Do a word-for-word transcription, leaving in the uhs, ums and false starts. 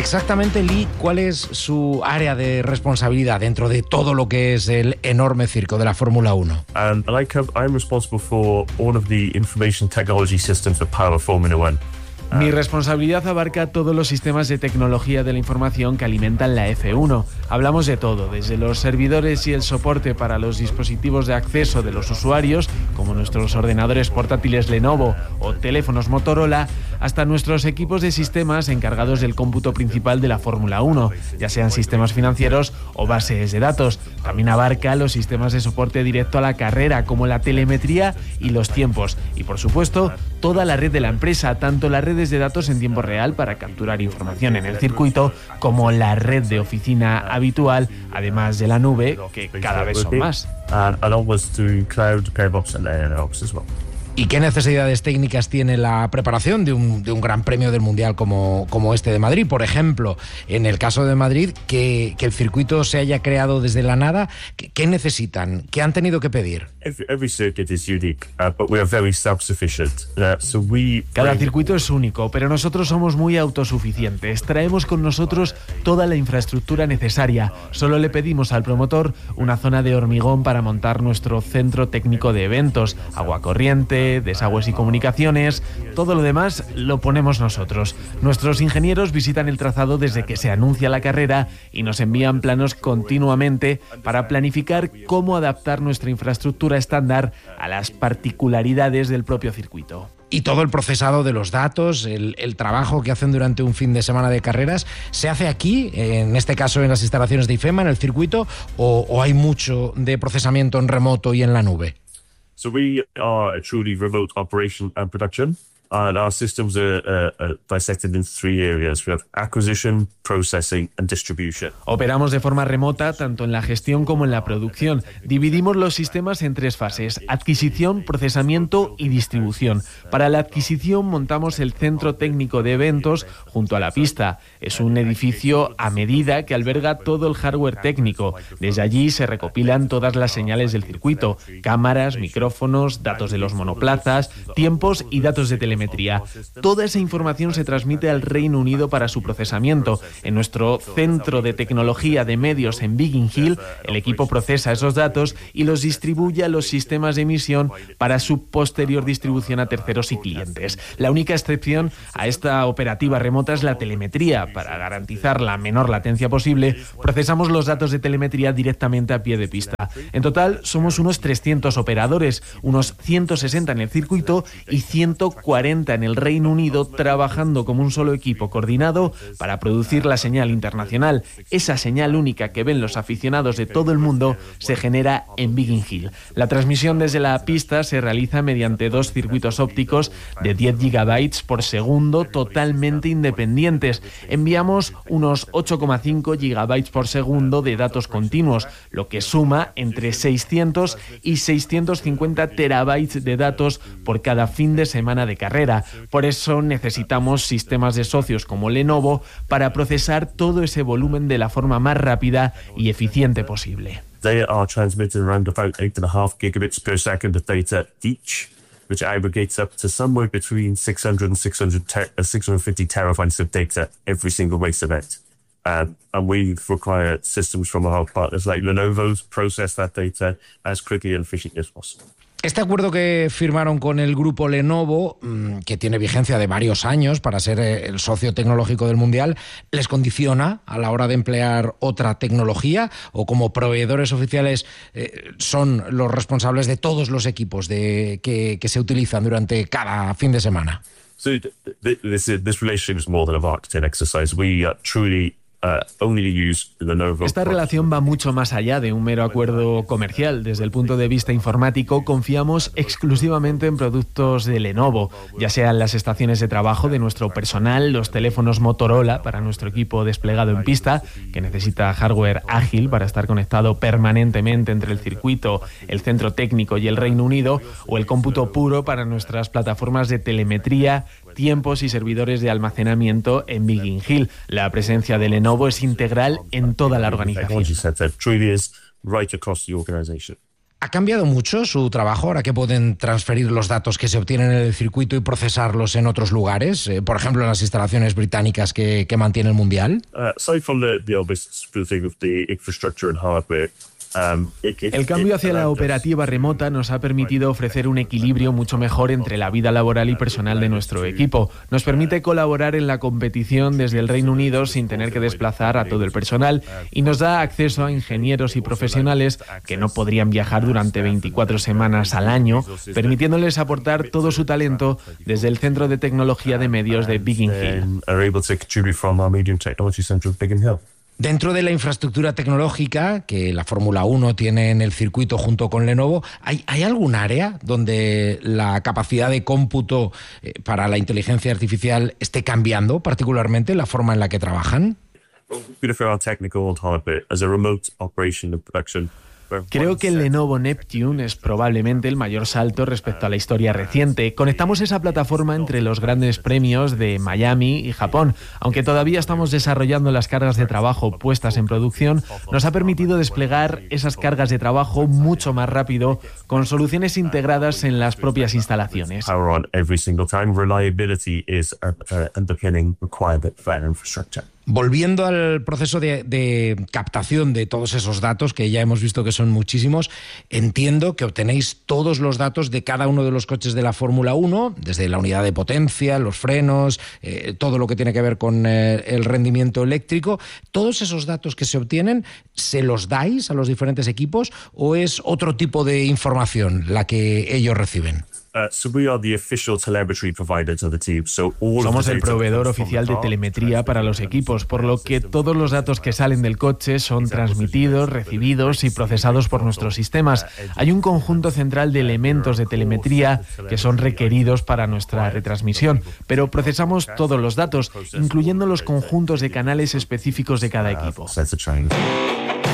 Exactamente, Lee, ¿cuál es su área de responsabilidad dentro de todo lo que es el enorme circo de la Fórmula uno? And I come, I'm responsible for all of the information technology systems that power Formula One. Mi responsabilidad abarca todos los sistemas de tecnología de la información que alimentan la F uno. Hablamos de todo, desde los servidores y el soporte para los dispositivos de acceso de los usuarios, como nuestros ordenadores portátiles Lenovo o teléfonos Motorola, hasta nuestros equipos de sistemas encargados del cómputo principal de la Fórmula uno, ya sean sistemas financieros o bases de datos. También abarca los sistemas de soporte directo a la carrera, como la telemetría y los tiempos. Y, por supuesto, toda la red de la empresa, tanto la red de datos en tiempo real para capturar información en el circuito, como la red de oficina habitual, además de la nube, que cada vez son más. ¿Y qué necesidades técnicas tiene la preparación de un, de un gran premio del Mundial como, como este de Madrid? Por ejemplo, en el caso de Madrid, que, que el circuito se haya creado desde la nada, ¿qué, qué necesitan? ¿Qué han tenido que pedir? Every, every circuit is unique, uh, but we are very self-sufficient. Uh, so we Cada circuito es único, pero nosotros somos muy autosuficientes. Traemos con nosotros toda la infraestructura necesaria. Solo le pedimos al promotor una zona de hormigón para montar nuestro centro técnico de eventos, agua corriente, desagües y comunicaciones. Todo lo demás lo ponemos nosotros. Nuestros ingenieros visitan el trazado desde que se anuncia la carrera y nos envían planos continuamente para planificar cómo adaptar nuestra infraestructura estándar a las particularidades del propio circuito. Y todo el procesado de los datos, el, el trabajo que hacen durante un fin de semana de carreras, ¿se hace aquí, en este caso en las instalaciones de IFEMA, en el circuito, o, o hay mucho de procesamiento en remoto y en la nube? So we are a truly remote operation and production. And our systems are, uh, are dissected into three areas. We have acquisition, processing and distribution. Operamos de forma remota tanto en la gestión como en la producción. Dividimos los sistemas en tres fases: adquisición, procesamiento y distribución. Para la adquisición montamos el centro técnico de eventos junto a la pista. Es un edificio a medida que alberga todo el hardware técnico. Desde allí se recopilan todas las señales del circuito: cámaras, micrófonos, datos de los monoplazas, tiempos y datos de telemetría. Toda esa información se transmite al Reino Unido para su procesamiento. En nuestro centro de tecnología de medios en Biggin Hill, el equipo procesa esos datos y los distribuye a los sistemas de emisión para su posterior distribución a terceros y clientes. La única excepción a esta operativa remota es la telemetría. Para garantizar la menor latencia posible, procesamos los datos de telemetría directamente a pie de pista. En total, somos unos trescientos operadores, unos ciento sesenta en el circuito y ciento cuarenta en el Reino Unido, trabajando como un solo equipo coordinado para producir la señal internacional. Esa señal única que ven los aficionados de todo el mundo se genera en Biggin Hill. La transmisión desde la pista se realiza mediante dos circuitos ópticos de diez gigabytes por segundo totalmente independientes. Enviamos unos ocho coma cinco gigabytes por segundo de datos continuos, lo que suma entre seiscientos y seiscientos cincuenta terabytes de datos por cada fin de semana de carrera. Por eso necesitamos sistemas de socios como Lenovo para procesar todo ese volumen de la forma más rápida y eficiente posible. They are transmitting around about eight and a half gigabits per second of data each, which aggregates up to somewhere between six hundred and six hundred ter- uh, six hundred fifty terabytes of data every single race event. Um, and we require systems from our partners like Lenovo to process that data as quickly and efficiently as possible. Este acuerdo que firmaron con el grupo Lenovo, que tiene vigencia de varios años para ser el socio tecnológico del Mundial, ¿les condiciona a la hora de emplear otra tecnología? ¿O como proveedores oficiales eh, son los responsables de todos los equipos de, que, que se utilizan durante cada fin de semana? So this, this relationship is more than a marketing exercise. We uh, truly Uh, only use Lenovo. Esta relación va mucho más allá de un mero acuerdo comercial. Desde el punto de vista informático, confiamos exclusivamente en productos de Lenovo, ya sean las estaciones de trabajo de nuestro personal, los teléfonos Motorola para nuestro equipo desplegado en pista, que necesita hardware ágil para estar conectado permanentemente entre el circuito, el centro técnico y el Reino Unido, o el cómputo puro para nuestras plataformas de telemetría, tiempos y servidores de almacenamiento en Biggin Hill. La presencia de Lenovo es integral en toda la organización. ¿Ha cambiado mucho su trabajo ahora que pueden transferir los datos que se obtienen en el circuito y procesarlos en otros lugares? Eh, por ejemplo, en las instalaciones británicas que, que mantiene el Mundial. Uh, aside from the, the obvious spoofing of the infrastructure and hardware, El cambio hacia la operativa remota nos ha permitido ofrecer un equilibrio mucho mejor entre la vida laboral y personal de nuestro equipo. Nos permite colaborar en la competición desde el Reino Unido sin tener que desplazar a todo el personal y nos da acceso a ingenieros y profesionales que no podrían viajar durante veinticuatro semanas al año, permitiéndoles aportar todo su talento desde el Centro de Tecnología de Medios de Biggin Hill. Dentro de la infraestructura tecnológica que la Fórmula uno tiene en el circuito junto con Lenovo, ¿hay, ¿hay algún área donde la capacidad de cómputo eh, para la inteligencia artificial esté cambiando, particularmente la forma en la que trabajan? Creo que el Lenovo Neptune es probablemente el mayor salto respecto a la historia reciente. Conectamos esa plataforma entre los grandes premios de Miami y Japón. Aunque todavía estamos desarrollando las cargas de trabajo puestas en producción, nos ha permitido desplegar esas cargas de trabajo mucho más rápido con soluciones integradas en las propias instalaciones. Volviendo al proceso de, de captación de todos esos datos, que ya hemos visto que son muchísimos, entiendo que obtenéis todos los datos de cada uno de los coches de la Fórmula uno, desde la unidad de potencia, los frenos, eh, todo lo que tiene que ver con eh, el rendimiento eléctrico. ¿Todos esos datos que se obtienen, se los dais a los diferentes equipos o es otro tipo de información la que ellos reciben? Somos el proveedor oficial de telemetría para los equipos, por lo que todos los datos que salen del coche son transmitidos, recibidos y procesados por nuestros sistemas. Hay un conjunto central de elementos de telemetría que son requeridos para nuestra retransmisión, pero procesamos todos los datos, incluyendo los conjuntos de canales específicos de cada equipo.